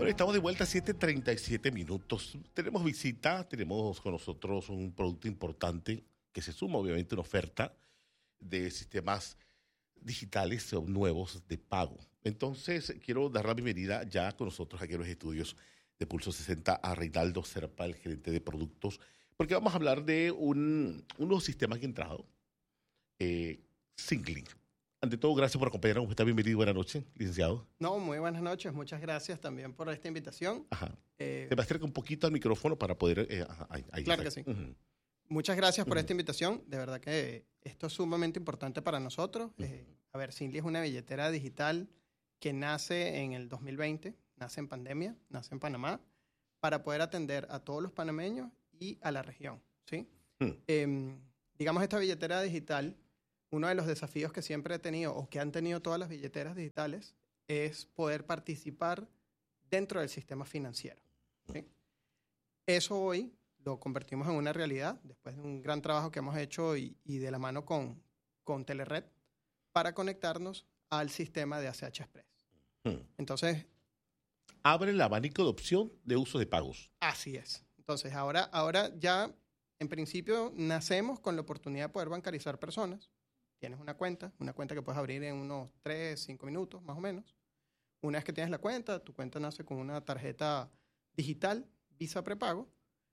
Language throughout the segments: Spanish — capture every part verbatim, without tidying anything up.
Bueno, estamos de vuelta a siete treinta y siete minutos. Tenemos visita, tenemos con nosotros un producto importante que se suma obviamente a una oferta de sistemas digitales o nuevos de pago. Entonces, quiero dar la bienvenida ya con nosotros aquí en los estudios de Pulso sesenta a Reinaldo Serpa, el gerente de productos, porque vamos a hablar de un, unos sistemas que han entrado, eh, SingLink. Ante todo, gracias por acompañarnos. Está bienvenido. Buenas noches, licenciado. No, muy buenas noches. Muchas gracias también por esta invitación. Ajá. Eh, Te me acerca un poquito al micrófono para poder... Eh, ajá, ahí, ahí claro está. que sí. Uh-huh. Muchas gracias por Uh-huh. esta invitación. De verdad que esto es sumamente importante para nosotros. Uh-huh. Eh, a ver, SingLink es una billetera digital que nace en el dos mil veinte, nace en pandemia, nace en Panamá, para poder atender a todos los panameños y a la región, ¿sí? Uh-huh. Eh, digamos, esta billetera digital, uno de los desafíos que siempre he tenido o que han tenido todas las billeteras digitales es poder participar dentro del sistema financiero, ¿sí? Eso hoy lo convertimos en una realidad después de un gran trabajo que hemos hecho y, y de la mano con, con Telered para conectarnos al sistema de A C H Express. Uh-huh. Entonces, abre el abanico de opción de uso de pagos. Así es. Entonces, ahora, ahora ya, en principio, nacemos con la oportunidad de poder bancarizar personas. Tienes una cuenta, una cuenta que puedes abrir en unos tres, cinco minutos, más o menos. Una vez que tienes la cuenta, tu cuenta nace con una tarjeta digital, Visa prepago,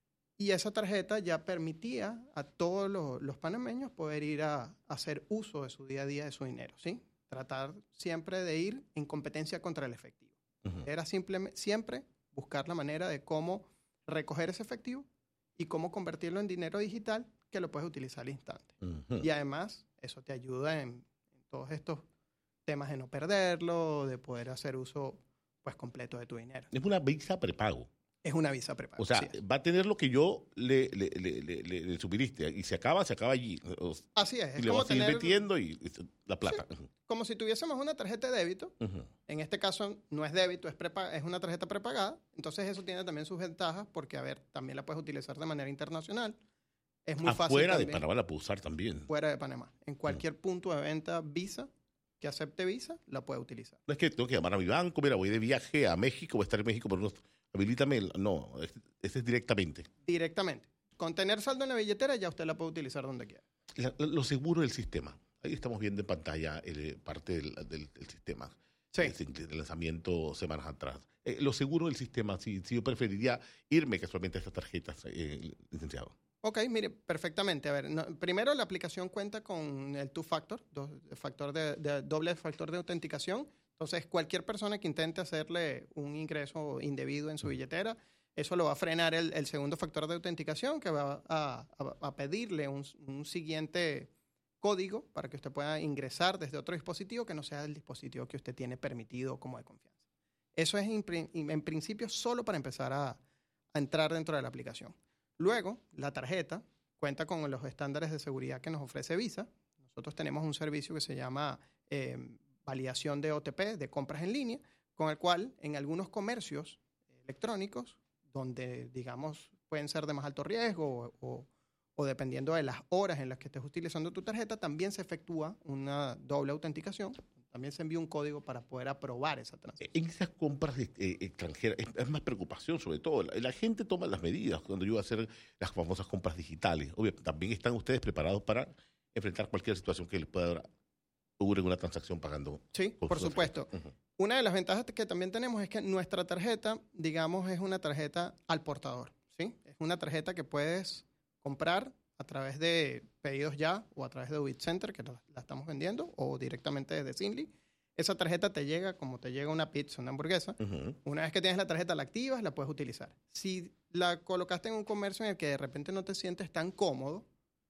y esa tarjeta ya permitía a todos los, los panameños poder ir a, a hacer uso de su día a día, de su dinero, ¿sí? Tratar siempre de ir en competencia contra el efectivo. Uh-huh. Era simplemente, siempre buscar la manera de cómo recoger ese efectivo y cómo convertirlo en dinero digital que lo puedes utilizar al instante. Uh-huh. Y además, eso te ayuda en, en todos estos temas de no perderlo, de poder hacer uso pues completo de tu dinero. Es una Visa prepago. Es una Visa prepago. O sea, va a tener lo que yo le, le, le, le, le, le suministre y se acaba, se acaba allí. Así es. Y es le como va a seguir tener, metiendo y, y la plata. Sí, uh-huh. Como si tuviésemos una tarjeta de débito. Uh-huh. En este caso no es débito, es, prepa- es una tarjeta prepagada. Entonces eso tiene también sus ventajas porque, a ver, también la puedes utilizar de manera internacional. Es muy fácil. Afuera de Panamá la puedo usar también. Fuera de Panamá. En cualquier uh-huh. punto de venta Visa que acepte Visa, la puede utilizar. No es que tengo que llamar a mi banco, mira, voy de viaje a México, voy a estar en México por unos... Habilítame, no, ese es directamente. Directamente. Con tener saldo en la billetera ya usted la puede utilizar donde quiera. La, lo seguro del sistema. Ahí estamos viendo en pantalla eh, parte del, del, del sistema. Sí. El, el lanzamiento semanas atrás. Eh, lo seguro del sistema, si, si yo preferiría irme casualmente a estas tarjetas, eh, licenciado. Ok, mire, perfectamente. A ver, no, primero la aplicación cuenta con el two-factor, do, factor de, de, doble factor de autenticación. Entonces, cualquier persona que intente hacerle un ingreso indebido en su billetera, eso lo va a frenar el, el segundo factor de autenticación, que va a, a, a pedirle un, un siguiente código para que usted pueda ingresar desde otro dispositivo que no sea el dispositivo que usted tiene permitido como de confianza. Eso es en, en principio solo para empezar a, a entrar dentro de la aplicación. Luego, la tarjeta cuenta con los estándares de seguridad que nos ofrece Visa. Nosotros tenemos un servicio que se llama... Eh, validación de O T P, de compras en línea, con el cual en algunos comercios electrónicos, donde digamos pueden ser de más alto riesgo o, o, o dependiendo de las horas en las que estés utilizando tu tarjeta, también se efectúa una doble autenticación. También se envía un código para poder aprobar esa transacción. En esas compras eh, extranjeras es, es más preocupación, sobre todo. La, la gente toma las medidas cuando yo voy a hacer las famosas compras digitales. Obvio, también están ustedes preparados para enfrentar cualquier situación que les pueda dar en una transacción pagando. Sí, por supuesto. Uh-huh. Una de las ventajas que también tenemos es que nuestra tarjeta, digamos, es una tarjeta al portador, ¿sí? Es una tarjeta que puedes comprar a través de Pedidos Ya o a través de Ubicenter, que la, la estamos vendiendo, o directamente desde SingLink. Esa tarjeta te llega como te llega una pizza, una hamburguesa. Uh-huh. Una vez que tienes la tarjeta, la activas, la puedes utilizar. Si la colocaste en un comercio en el que de repente no te sientes tan cómodo,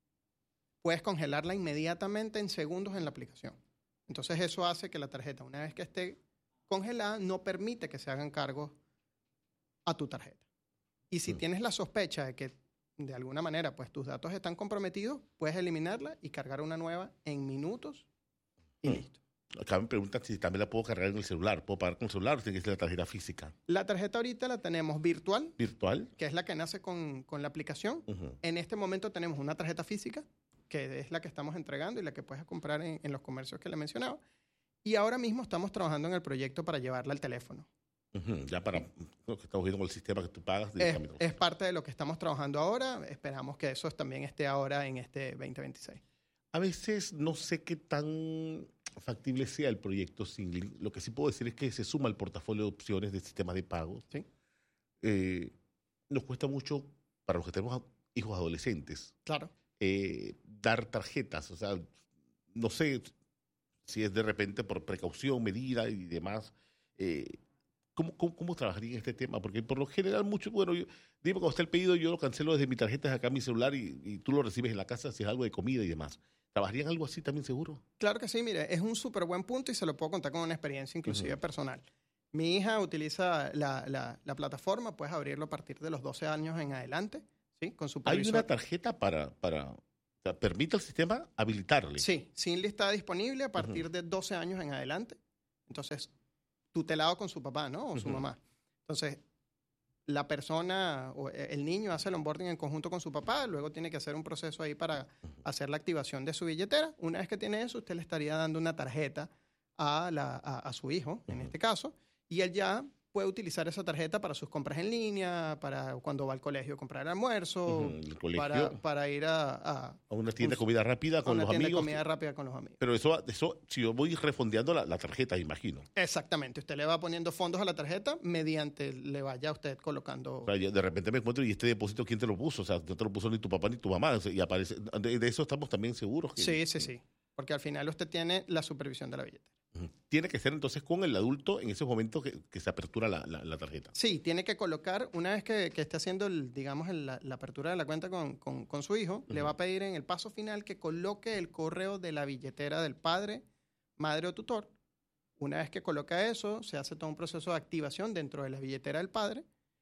puedes congelarla inmediatamente en segundos en la aplicación. Entonces eso hace que la tarjeta, una vez que esté congelada, no permite que se hagan cargos a tu tarjeta. Y si mm. tienes la sospecha de que de alguna manera pues tus datos están comprometidos, puedes eliminarla y cargar una nueva en minutos y mm. listo. Acá me preguntan si también la puedo cargar en el celular. ¿Puedo pagar con el celular o tiene que ser la tarjeta física? La tarjeta ahorita la tenemos virtual. ¿Virtual? Que es la que nace con, con la aplicación. Uh-huh. En este momento tenemos una tarjeta física, que es la que estamos entregando y la que puedes comprar en, en los comercios que le mencionaba. Y ahora mismo estamos trabajando en el proyecto para llevarla al teléfono. Uh-huh. Ya para lo que estamos viendo con el sistema que tú pagas. Es, es parte de lo que estamos trabajando ahora. Esperamos que eso también esté ahora en este veinte veintiséis. A veces no sé qué tan factible sea el proyecto Singly. Lo que sí puedo decir es que se suma al portafolio de opciones de sistemas de pago. ¿Sí? Eh, nos cuesta mucho, para los que tenemos hijos adolescentes, claro. eh, dar tarjetas. O sea, no sé si es de repente por precaución, medida y demás. Eh, ¿cómo, cómo, ¿Cómo trabajaría en este tema? Porque por lo general, mucho, bueno, yo, dime cuando está el pedido, yo lo cancelo desde mi tarjeta acá en mi celular y, y tú lo recibes en la casa si es algo de comida y demás. ¿Trabajarían algo así también seguro? Claro que sí, mire, es un súper buen punto y se lo puedo contar con una experiencia inclusive uh-huh. personal. Mi hija utiliza la, la, la plataforma, puedes abrirlo a partir de los doce años en adelante, ¿sí? Con supervisor. ¿Hay una tarjeta para, para o sea, permite al sistema habilitarle? Sí, Singly está disponible a partir uh-huh. de doce años en adelante. Entonces, tutelado con su papá, ¿no? O uh-huh. su mamá. Entonces, la persona o el niño hace el onboarding en conjunto con su papá, luego tiene que hacer un proceso ahí para hacer la activación de su billetera. Una vez que tiene eso, usted le estaría dando una tarjeta a, la, a, a su hijo, en uh-huh. este caso, y él ya puede utilizar esa tarjeta para sus compras en línea, para cuando va al colegio a comprar el almuerzo, uh-huh. el colegio, para, para ir a, a... a una tienda de comida rápida con los amigos. A una tienda de comida rápida con los amigos. Pero eso, eso si yo voy refondeando la, la tarjeta, imagino. Exactamente. Usted le va poniendo fondos a la tarjeta mediante le vaya usted colocando... O sea, de repente me encuentro y este depósito, ¿quién te lo puso? O sea, no te lo puso ni tu papá ni tu mamá. Y aparece, de, de eso estamos también seguros. Que, sí, sí, sí. Porque al final usted tiene la supervisión de la billetera. Tiene que ser entonces con el adulto en esos momentos que, que se apertura la, la, la tarjeta. Sí, tiene que colocar, una vez que, que esté haciendo, el, digamos, el, la, la apertura de la cuenta con, con, con su hijo, uh-huh. le va a pedir en el paso final que coloque el correo de la billetera del padre, madre o tutor. Una vez que coloca eso, se hace todo un proceso de activación dentro de la billetera del padre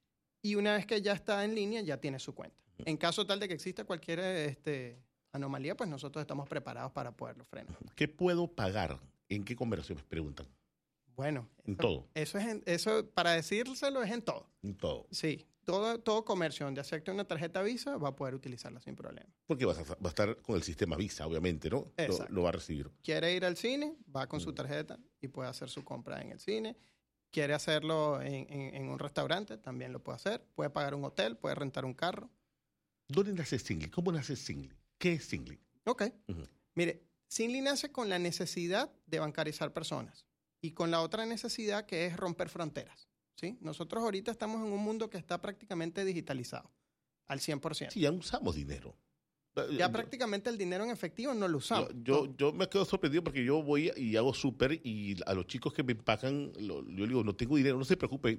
y una vez que ya está en línea, ya tiene su cuenta. Uh-huh. En caso tal de que exista cualquier este, anomalía, pues nosotros estamos preparados para poderlo frenar. ¿Qué puedo pagar? ¿En qué comercio me preguntan? Bueno. En eso, todo. Eso, es en, eso, para decírselo, es en todo. En todo. Sí. Todo, todo comercio donde acepte una tarjeta Visa va a poder utilizarla sin problema. Porque va a, va a estar con el sistema Visa, obviamente, ¿no? Lo, lo va a recibir. Quiere ir al cine, va con mm. su tarjeta y puede hacer su compra en el cine. Quiere hacerlo en, en, en un restaurante, también lo puede hacer. Puede pagar un hotel, puede rentar un carro. ¿Dónde nace Singly? ¿Cómo nace Singly? ¿Qué es Singly? Ok. Uh-huh. Mire, Singly nace con la necesidad de bancarizar personas y con la otra necesidad que es romper fronteras, ¿sí? Nosotros ahorita estamos en un mundo que está prácticamente digitalizado al cien por ciento. Sí, ya usamos dinero. Ya prácticamente el dinero en efectivo no lo usamos. Yo, yo, yo me quedo sorprendido porque yo voy y hago súper y a los chicos que me empacan, lo, yo digo, no tengo dinero, no se preocupe.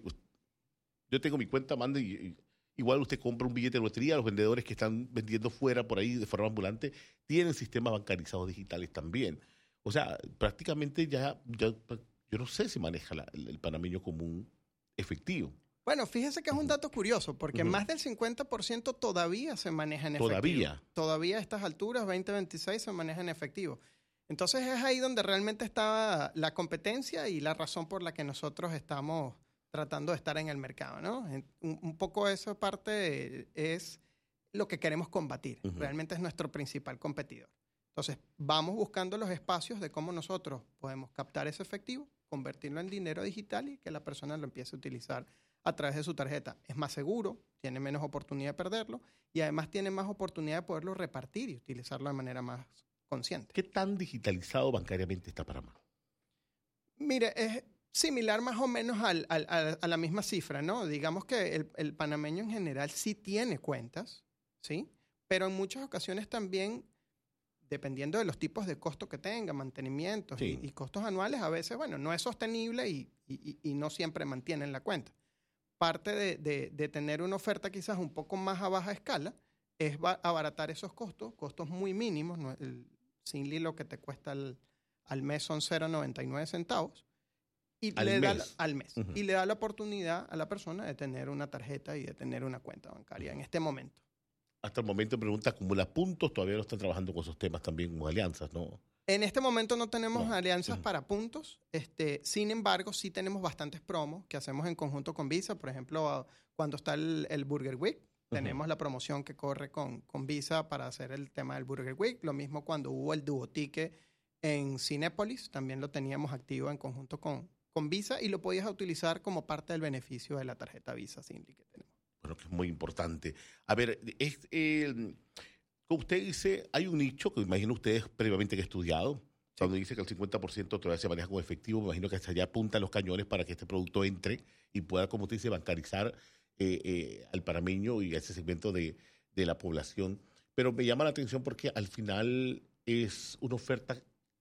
Yo tengo mi cuenta, mande y, y igual usted compra un billete de lotería, los vendedores que están vendiendo fuera por ahí de forma ambulante tienen sistemas bancarizados digitales también. O sea, prácticamente ya, ya yo no sé si maneja la, el, el panameño común efectivo. Bueno, fíjese que es un dato curioso, porque uh-huh. más del cincuenta por ciento todavía se maneja en efectivo. ¿Todavía? Todavía a estas alturas, veinte veintiséis, se maneja en efectivo. Entonces es ahí donde realmente está la competencia y la razón por la que nosotros estamos tratando de estar en el mercado, ¿no? Un, un poco esa parte es lo que queremos combatir. Uh-huh. Realmente es nuestro principal competidor. Entonces, vamos buscando los espacios de cómo nosotros podemos captar ese efectivo, convertirlo en dinero digital y que la persona lo empiece a utilizar a través de su tarjeta. Es más seguro, tiene menos oportunidad de perderlo y además tiene más oportunidad de poderlo repartir y utilizarlo de manera más consciente. ¿Qué tan digitalizado bancariamente está Panamá? Mire, es similar más o menos al, al, al, a la misma cifra, ¿no? Digamos que el, el panameño en general sí tiene cuentas, ¿sí? Pero en muchas ocasiones también, dependiendo de los tipos de costos que tenga, mantenimientos sí. y, y costos anuales, a veces, bueno, no es sostenible y, y, y no siempre mantienen la cuenta. Parte de, de, de tener una oferta quizás un poco más a baja escala es abaratar esos costos, costos muy mínimos. ¿No? El Singly lo que te cuesta al, al mes son cero punto noventa y nueve centavos. Y al le mes. Da, al mes. Uh-huh. Y le da la oportunidad a la persona de tener una tarjeta y de tener una cuenta bancaria uh-huh. en este momento. Hasta el momento, pregunta, ¿acumula puntos? Todavía no están trabajando con esos temas también como alianzas, ¿no? En este momento no tenemos no. alianzas uh-huh. para puntos. Este, sin embargo, sí tenemos bastantes promos que hacemos en conjunto con Visa. Por ejemplo, cuando está el, el Burger Week, uh-huh. tenemos la promoción que corre con, con Visa para hacer el tema del Burger Week. Lo mismo cuando hubo el Duoticket en Cinépolis, también lo teníamos activo en conjunto con con Visa y lo podías utilizar como parte del beneficio de la tarjeta Visa Zinli que tenemos. Bueno, que es muy importante. A ver, es, eh, como usted dice, hay un nicho que imagino ustedes previamente que han estudiado. Sí. Cuando dice que el cincuenta por ciento todavía se maneja con efectivo, me imagino que hasta allá apuntan los cañones para que este producto entre y pueda, como usted dice, bancarizar eh, eh, al panameño y a ese segmento de, de la población. Pero me llama la atención porque al final es una oferta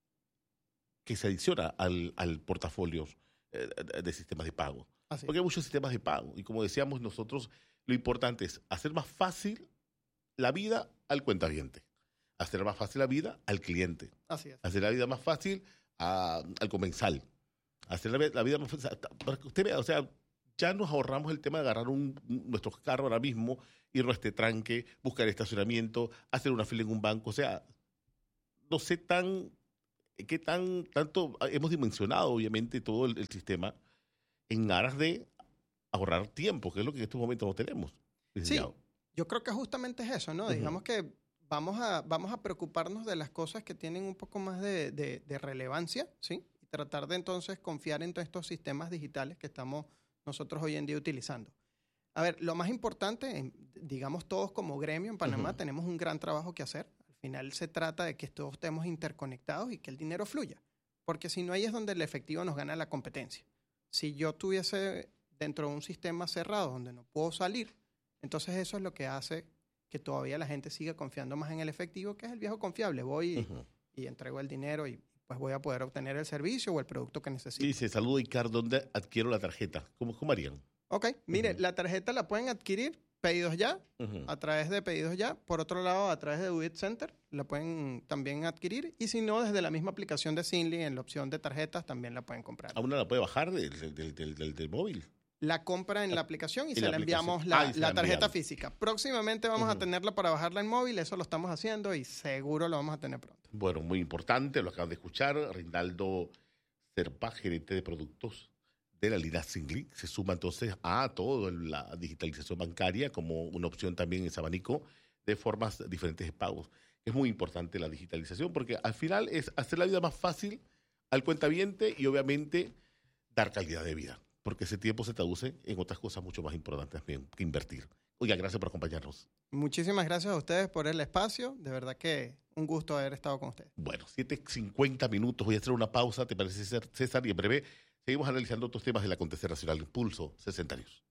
que se adiciona al, al portafolio eh, de sistemas de pago. Así. Porque hay muchos sistemas de pago. Y como decíamos nosotros, lo importante es hacer más fácil la vida al cuentaviente, hacer más fácil la vida al cliente, Así es. hacer la vida más fácil a, al comensal, hacer la, la vida más fácil. Para que usted vea, o sea, ya nos ahorramos el tema de agarrar un, un, nuestro carro ahora mismo, irnos a este tranque, buscar estacionamiento, hacer una fila en un banco. O sea, no sé tan, qué tan, tanto hemos dimensionado, obviamente, todo el, el sistema en aras de ahorrar tiempo, que es lo que en estos momentos no tenemos. Sí, yo creo que justamente es eso, ¿no? Uh-huh. Digamos que vamos a, vamos a preocuparnos de las cosas que tienen un poco más de, de, de relevancia, ¿sí? Y tratar de entonces confiar en todos estos sistemas digitales que estamos nosotros hoy en día utilizando. A ver, lo más importante, digamos todos como gremio en Panamá, uh-huh. tenemos un gran trabajo que hacer. Al final se trata de que todos estemos interconectados y que el dinero fluya. Porque si no, ahí es donde el efectivo nos gana la competencia. Si yo tuviese dentro de un sistema cerrado donde no puedo salir, entonces eso es lo que hace que todavía la gente siga confiando más en el efectivo, que es el viejo confiable. Voy y, uh-huh. y entrego el dinero y pues voy a poder obtener el servicio o el producto que necesito. Dice, saludo Icar, ¿dónde adquiero la tarjeta? ¿Cómo, cómo harían? Ok, mire, uh-huh. la tarjeta la pueden adquirir pedidos ya, uh-huh. a través de pedidos ya. Por otro lado, a través de Duit Center la pueden también adquirir. Y si no, desde la misma aplicación de Zinli, en la opción de tarjetas, también la pueden comprar. ¿A una la puede bajar del, del, del, del, del móvil? La compra en la aplicación y en se la, la enviamos la, ah, la, la tarjeta física. Próximamente vamos uh-huh. a tenerla para bajarla en móvil, eso lo estamos haciendo y seguro lo vamos a tener pronto. Bueno, muy importante, lo acaban de escuchar. Reinaldo Serpa, gerente de productos de la línea Zinli, se suma entonces a toda la digitalización bancaria como una opción también en ese abanico de formas diferentes de pagos. Es muy importante la digitalización porque al final es hacer la vida más fácil al cuentaviente y obviamente dar calidad de vida, porque ese tiempo se traduce en otras cosas mucho más importantes también que invertir. Oiga, gracias por acompañarnos. Muchísimas gracias a ustedes por el espacio. De verdad que un gusto haber estado con ustedes. Bueno, siete cincuenta minutos. Voy a hacer una pausa, ¿te parece, César? Y en breve seguimos analizando otros temas del acontecer nacional. Impulso sesentarios.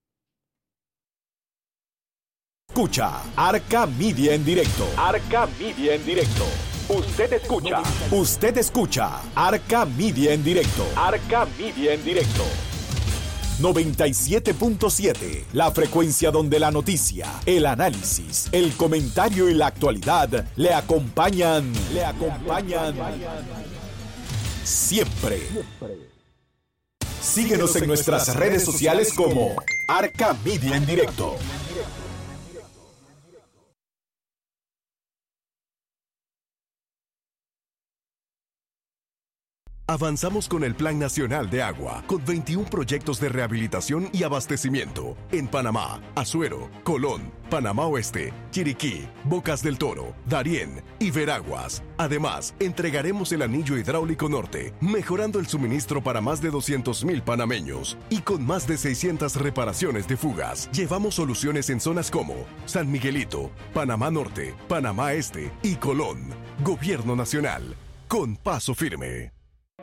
Escucha Arca Media en directo. Arca Media en directo. Usted escucha. Usted escucha Arca Media en directo. Arca Media en directo. noventa y siete punto siete, la frecuencia donde la noticia, el análisis, el comentario y la actualidad le acompañan, le acompañan siempre. Síguenos en nuestras redes sociales como Arca Media en directo. Avanzamos con el Plan Nacional de Agua, con veintiún proyectos de rehabilitación y abastecimiento en Panamá, Azuero, Colón, Panamá Oeste, Chiriquí, Bocas del Toro, Darién y Veraguas. Además, entregaremos el anillo hidráulico norte, mejorando el suministro para más de doscientos mil panameños. Y con más de seiscientas reparaciones de fugas, llevamos soluciones en zonas como San Miguelito, Panamá Norte, Panamá Este y Colón. Gobierno Nacional, con paso firme.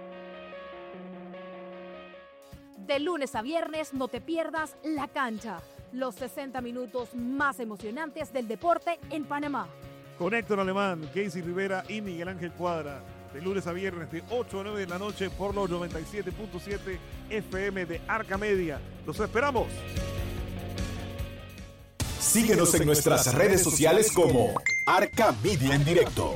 De lunes a viernes no te pierdas La Cancha, los sesenta minutos más emocionantes del deporte en Panamá. Con Héctor Alemán, Casey Rivera y Miguel Ángel Cuadra. De lunes a viernes de ocho a nueve de la noche por los noventa y siete punto siete F M de Arca Media. ¡Los esperamos! Síguenos en nuestras redes sociales como Arca Media en directo.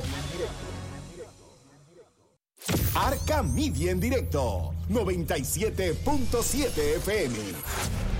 Arca Media en directo, noventa y siete punto siete F M.